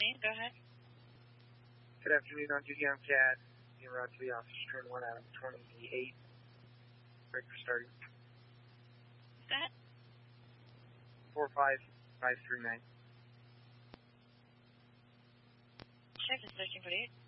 me. Go ahead. Good afternoon. On duty on CAD. You're out to the office. Turn 1 out of 28. Break for starting. What's that? 45539. Check is searching for 8.